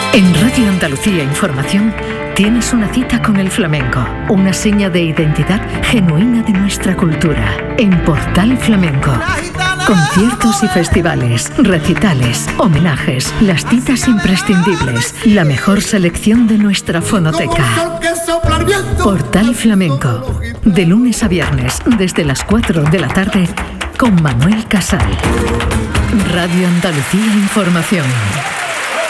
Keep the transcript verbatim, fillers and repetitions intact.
En Radio Andalucía Información tienes una cita con el flamenco, una seña de identidad genuina de nuestra cultura. En Portal Flamenco. Conciertos y festivales, recitales, homenajes, las citas imprescindibles, la mejor selección de nuestra fonoteca. Portal Flamenco. De lunes a viernes, desde las cuatro de la tarde, con Manuel Casal. Radio Andalucía Información.